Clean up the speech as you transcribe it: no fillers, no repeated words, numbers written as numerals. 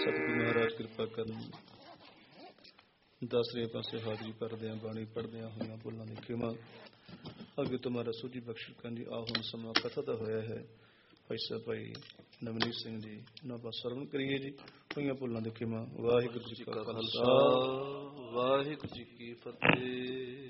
ਸਤਿਗੁਰੂ ਮਹਾਰਾਜ ਕਿਰਪਾ ਕਰਨ। ਦਸਵੇਂ ਪਾਸੇ ਹਾਜ਼ਰੀ ਭਰਦਿਆਂ ਬਾਣੀ ਪੜ੍ਹਦਿਆਂ ਹੋਈਆਂ ਭੁੱਲਾਂ ਦੀ ਖਿਮਾ ਅੱਗੇ ਤੁਹਾਡਾ ਸੂਝੀ ਬਖਸ਼ ਕਰਨ ਜੀ। ਆਹ ਹੁਣ ਸਮਾਂ ਕਥਾ ਦਾ ਹੋਇਆ ਹੈ। ਭਾਈ ਸਾਹਿਬ ਭਾਈ ਨਵਨੀਤ ਸਿੰਘ ਜੀ ਨੂੰ ਆਪਾਂ ਸਰਵਣ ਕਰੀਏ ਜੀ। ਹੋਈਆਂ ਭੁੱਲਾਂ ਦੀ ਖਿਮਾ। ਵਾਹਿਗੁਰੂ ਜੀ ਕਾ ਖਾਲਸਾ, ਵਾਹਿਗੁਰੂ ਜੀ ਕੀ ਫਤਿਹ।